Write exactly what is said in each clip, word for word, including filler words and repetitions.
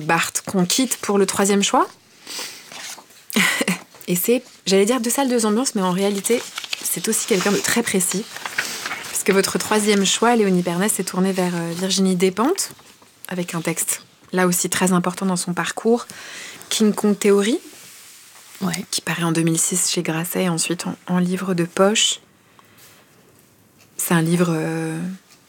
Barthes qu'on quitte pour le troisième choix. Et c'est, j'allais dire deux salles, deux ambiances, mais en réalité, c'est aussi quelqu'un de très précis. Puisque votre troisième choix, Léonie Pernet, s'est tournée vers Virginie Despentes, avec un texte, là aussi très important dans son parcours, King Kong Theory, ouais. qui paraît en deux mille six chez Grasset, et ensuite en, en livre de poche. C'est un livre... Euh...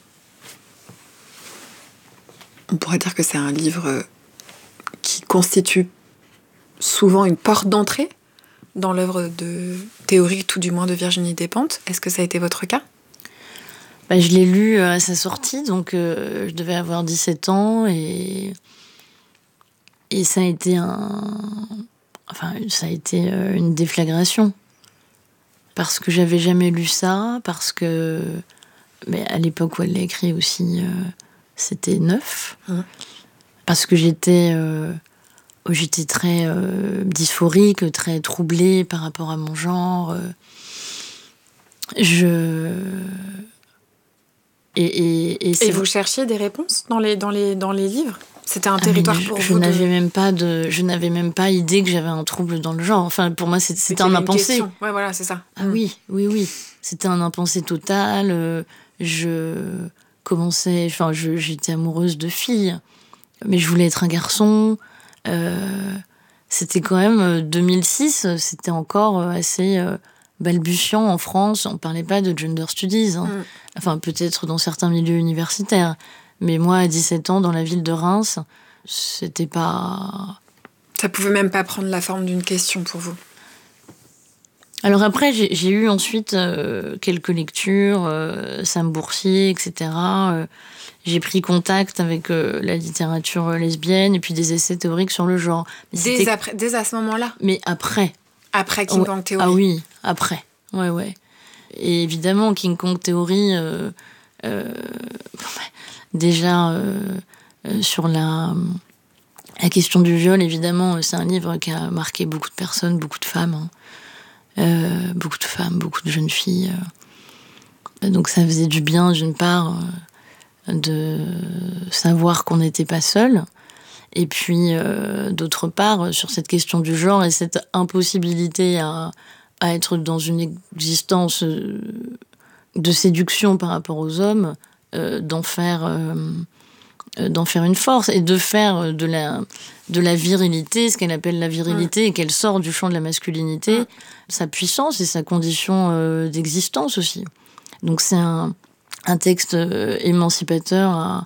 On pourrait dire que c'est un livre qui constitue souvent une porte d'entrée dans l'œuvre de théorique, tout du moins de Virginie Despentes. Est-ce que ça a été votre cas ? Bah, je l'ai lu à sa sortie, donc euh, je devais avoir dix-sept ans et, et ça a été un... Enfin, ça a été une déflagration. Parce que j'avais jamais lu ça, parce que... Mais à l'époque où elle l'a écrit aussi, euh, c'était neuf. Mmh. Parce que j'étais... Euh, J'étais très euh, dysphorique, très troublée par rapport à mon genre. Je... Et, et, et, et vous cherchiez des réponses dans les, dans les, dans les livres ? C'était un territoire ah, pour je vous n'avais de... même pas de, je n'avais même pas idée que j'avais un trouble dans le genre. Enfin, pour moi, c'était, c'était un impensé. Ouais, voilà, c'est ça. Ah mmh. oui, oui, oui. C'était un impensé total. Euh, je commençais... Enfin, je, j'étais amoureuse de filles. Mais je voulais être un garçon... Euh, c'était quand même deux mille six, c'était encore assez balbutiant en France. On parlait pas de gender studies, hein. Mm. Enfin peut-être dans certains milieux universitaires, mais moi à dix-sept ans dans la ville de Reims, c'était pas. Ça pouvait même pas prendre la forme d'une question pour vous. Alors après j'ai, j'ai eu ensuite euh, quelques lectures, euh, Sam Boursier, et cetera. Euh, J'ai pris contact avec euh, la littérature lesbienne et puis des essais théoriques sur le genre. Mais dès, après, dès à ce moment-là ? Mais après. Après King Kong ouais. Theory ? Ah oui, après. Ouais, ouais. Et évidemment, King Kong Theory, euh, euh, déjà, euh, euh, sur la, la question du viol, évidemment, c'est un livre qui a marqué beaucoup de personnes, beaucoup de femmes. Hein. Euh, beaucoup de femmes, beaucoup de jeunes filles. Euh. Donc ça faisait du bien, d'une part... Euh, de savoir qu'on n'était pas seul, et puis euh, d'autre part sur cette question du genre et cette impossibilité à, à être dans une existence de séduction par rapport aux hommes, euh, d'en faire euh, d'en faire une force et de faire de la de la virilité ce qu'elle appelle la virilité mmh. et qu'elle sort du champ de la masculinité, mmh. sa puissance et sa condition euh, d'existence aussi. Donc c'est un un texte émancipateur à,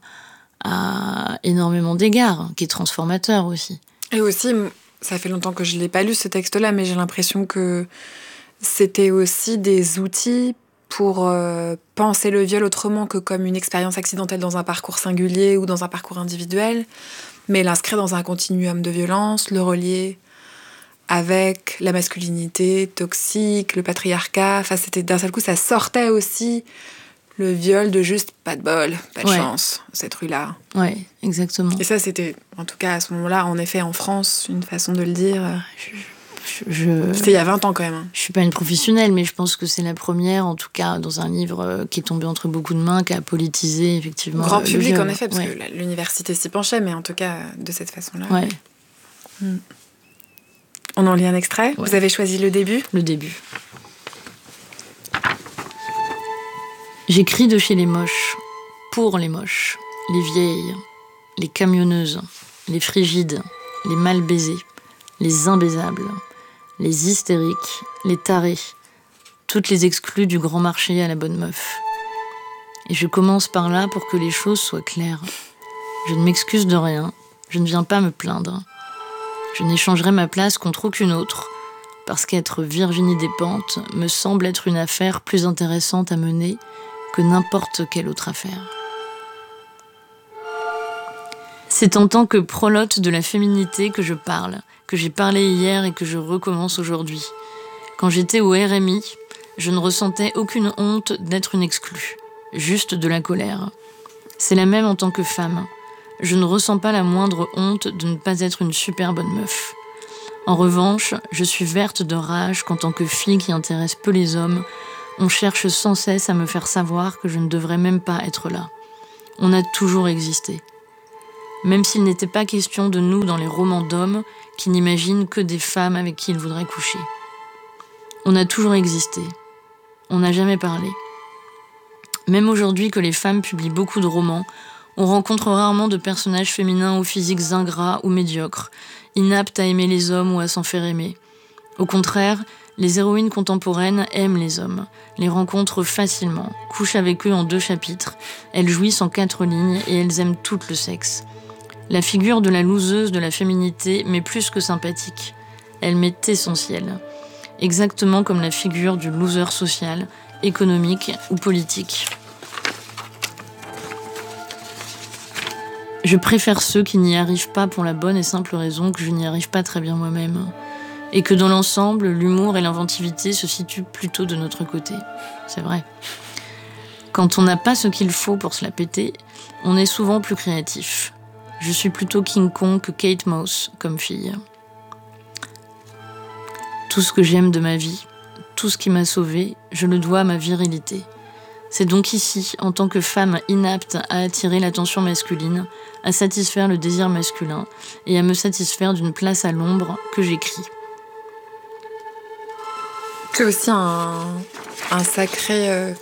à énormément d'égards, qui est transformateur aussi. Et aussi, ça fait longtemps que je ne l'ai pas lu, ce texte-là, mais j'ai l'impression que c'était aussi des outils pour euh, penser le viol autrement que comme une expérience accidentelle dans un parcours singulier ou dans un parcours individuel, mais l'inscrire dans un continuum de violence, le relier avec la masculinité toxique, le patriarcat. Enfin, c'était, d'un seul coup, ça sortait aussi... le viol de juste pas de bol, pas de ouais. chance, cette rue-là. Oui, exactement. Et ça, c'était, en tout cas à ce moment-là, en effet, en France, une façon de le dire. Je, je, c'était il y a vingt ans quand même. Hein. Je suis pas une professionnelle, mais je pense que c'est la première, en tout cas, dans un livre qui est tombé entre beaucoup de mains, qui a politisé, effectivement. Grand public, viol. En effet, parce ouais. que l'université s'y penchait, mais en tout cas, de cette façon-là. Ouais. Hmm. On en lit un extrait. Ouais. Vous avez choisi le début ? Le début. J'écris de chez les moches, pour les moches, les vieilles, les camionneuses, les frigides, les mal baisées, les imbaisables, les hystériques, les tarés, toutes les exclues du grand marché à la bonne meuf. Et je commence par là pour que les choses soient claires. Je ne m'excuse de rien, je ne viens pas me plaindre. Je n'échangerai ma place contre aucune autre, parce qu'être Virginie Despentes me semble être une affaire plus intéressante à mener que n'importe quelle autre affaire. C'est en tant que prolote de la féminité que je parle, que j'ai parlé hier et que je recommence aujourd'hui. Quand j'étais au R M I, je ne ressentais aucune honte d'être une exclue, juste de la colère. C'est la même en tant que femme. Je ne ressens pas la moindre honte de ne pas être une super bonne meuf. En revanche, je suis verte de rage qu'en tant que fille qui intéresse peu les hommes, on cherche sans cesse à me faire savoir que je ne devrais même pas être là. On a toujours existé. même s'il n'était pas question de nous dans les romans d'hommes qui n'imaginent que des femmes avec qui ils voudraient coucher. On a toujours existé. On n'a jamais parlé. Même aujourd'hui que les femmes publient beaucoup de romans, on rencontre rarement de personnages féminins aux physiques ingrats ou médiocres, inaptes à aimer les hommes ou à s'en faire aimer. Au contraire, les héroïnes contemporaines aiment les hommes, les rencontrent facilement, couchent avec eux en deux chapitres, elles jouissent en quatre lignes et elles aiment toutes le sexe. La figure de la loseuse de la féminité m'est plus que sympathique. Elle m'est essentielle. Exactement comme la figure du loser social, économique ou politique. Je préfère ceux qui n'y arrivent pas pour la bonne et simple raison que je n'y arrive pas très bien moi-même. Et que dans l'ensemble, l'humour et l'inventivité se situent plutôt de notre côté. C'est vrai. Quand on n'a pas ce qu'il faut pour se la péter, on est souvent plus créatif. Je suis plutôt King Kong que Kate Moss comme fille. Tout ce que j'aime de ma vie, tout ce qui m'a sauvée, je le dois à ma virilité. C'est donc ici, en tant que femme inapte à attirer l'attention masculine, à satisfaire le désir masculin et à me satisfaire d'une place à l'ombre que j'écris. C'est aussi un, un sacré... Euh,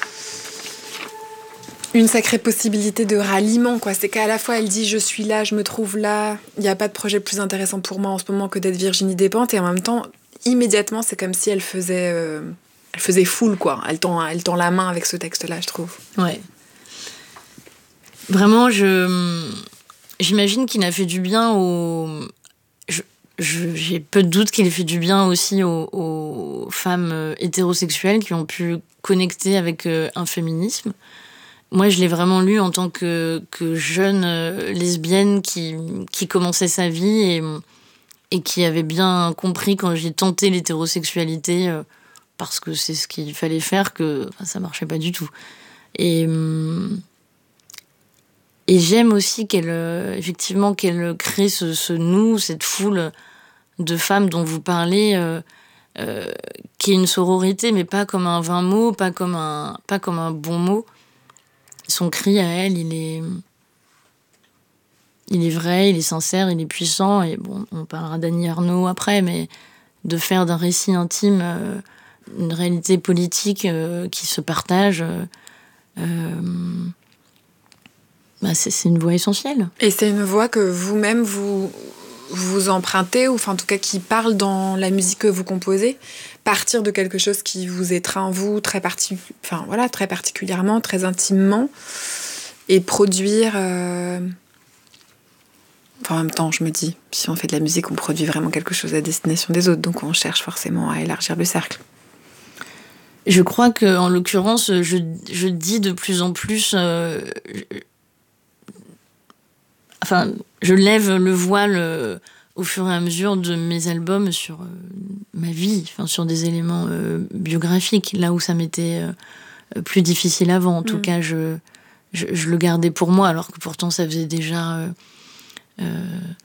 une sacrée possibilité de ralliement, quoi. C'est qu'à la fois, elle dit « je suis là, je me trouve là, il n'y a pas de projet plus intéressant pour moi en ce moment que d'être Virginie Despentes », et en même temps, immédiatement, c'est comme si elle faisait... Euh, Elle faisait foule, quoi. Elle tend, elle tend la main avec ce texte-là, je trouve. Ouais. Vraiment, je... j'imagine qu'il a fait du bien aux... Je... Je... J'ai peu de doute qu'il ait fait du bien aussi aux, aux femmes hétérosexuelles qui ont pu connecter avec un féminisme. Moi, je l'ai vraiment lu en tant que, que jeune lesbienne qui, qui commençait sa vie et, et qui avait bien compris quand j'ai tenté l'hétérosexualité... parce que c'est ce qu'il fallait faire, que enfin, ça marchait pas du tout. Et, et j'aime aussi qu'elle, effectivement, qu'elle crée ce, ce nous, cette foule de femmes dont vous parlez, euh, euh, qui est une sororité, mais pas comme un vain mot, pas comme un, pas comme un bon mot. Son cri à elle, il est, il est vrai, il est sincère, il est puissant. Et bon, on parlera d'Annie Ernaux après, mais de faire d'un récit intime... Euh, une réalité politique euh, qui se partage, euh, euh, bah c'est, c'est une voix essentielle. Et c'est une voix que vous-même, vous, vous empruntez, ou enfin, en tout cas qui parle dans la musique que vous composez, partir de quelque chose qui vous étreint en vous très, partic- enfin, voilà, très particulièrement, très intimement, et produire... Euh... Enfin, en même temps, je me dis, si on fait de la musique, on produit vraiment quelque chose à destination des autres, donc on cherche forcément à élargir le cercle. Je crois que, en l'occurrence, je, je dis de plus en plus... Euh, je, enfin, je lève le voile euh, au fur et à mesure de mes albums sur euh, ma vie, enfin, sur des éléments euh, biographiques, là où ça m'était euh, plus difficile avant. En mmh. tout cas, je, je, je le gardais pour moi, alors que pourtant, ça faisait déjà... Euh, euh,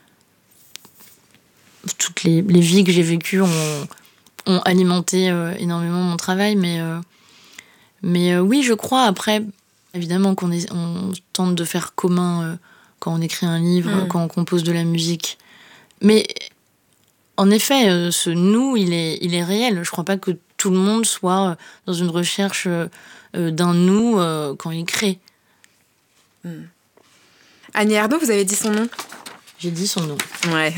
toutes les, les vies que j'ai vécues ont... ont alimenté euh, énormément mon travail, mais, euh, mais euh, oui, je crois, après, évidemment qu'on est, on tente de faire commun euh, quand on écrit un livre, mmh. quand on compose de la musique. Mais en effet, euh, ce nous, il est, il est réel. Je crois pas que tout le monde soit dans une recherche euh, d'un nous euh, quand il crée. Mmh. Annie Ernaux, vous avez dit son nom ? J'ai dit son nom. Ouais.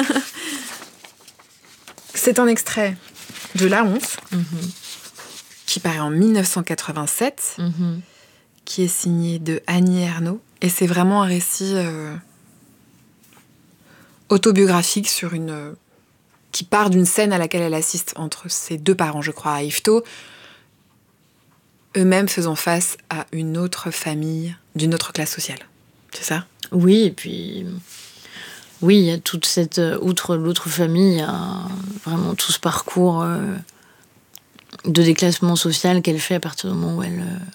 C'est un extrait de La Honte, mmh. qui paraît en dix-neuf cent quatre-vingt-sept, mmh. qui est signé de Annie Ernaux. Et c'est vraiment un récit euh, autobiographique sur une, euh, qui part d'une scène à laquelle elle assiste entre ses deux parents, je crois, à Yvetot, eux-mêmes faisant face à une autre famille d'une autre classe sociale. C'est ça ? Oui, et puis... Oui, il y a toute cette... Outre l'autre famille, il y a vraiment tout ce parcours euh, de déclassement social qu'elle fait à partir du moment où elle... Euh,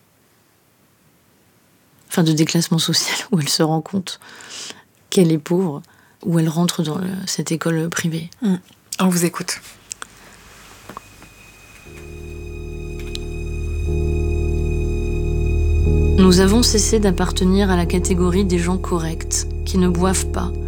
enfin, de déclassement social, où elle se rend compte qu'elle est pauvre, où elle rentre dans le, cette école privée. Mmh. On vous écoute. Nous avons cessé d'appartenir à la catégorie des gens corrects. qui ne boivent pas,